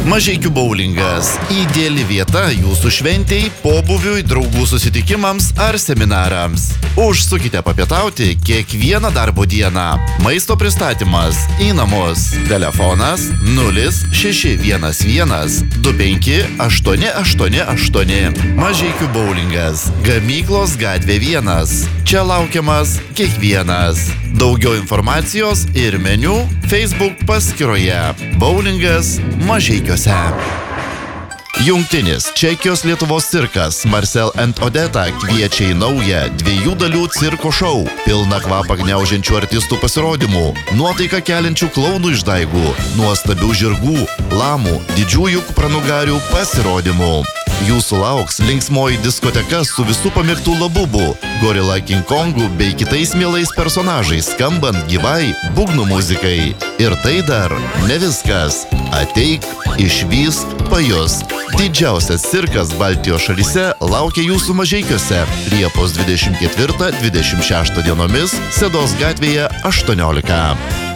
Mažeikių boulingas – ideali vieta jūsų šventei, pobūviui, draugų susitikimams ar seminarams. Užsukite papietauti kiekvieną darbo dieną. Maisto pristatymas į namus. Telefonas 0611 25 888. Mažeikių boulingas. Gamyklos gatvė 1. Čia laukiamas kiekvienas. Daugiau informacijos ir meniu Facebook paskyroje. Boulingas Mažeikiuose. Jungtinis Čekijos Lietuvos cirkas Marcel & Odeta kviečia į naują 2 dalių cirko šou. Pilna kvapą gniaužiančių artistų pasirodymų, nuotaiką keliančių klaunų išdaigų, nuostabių žirgų, lamų, didžiųjų kupranugarių pasirodymų. Jūsų lauks linksmoji diskoteka su visų pamėgtų labubų, Gorilla King Kongų bei kitais mielais personažais, skambant gyvai būgnų muzikai. Ir tai dar ne viskas. Ateik, išvysk, pajusk. Didžiausias cirkas Baltijos šalyse laukia jūsų Mažeikiuose Liepos 24-26 dienomis Sedos gatvėje 18.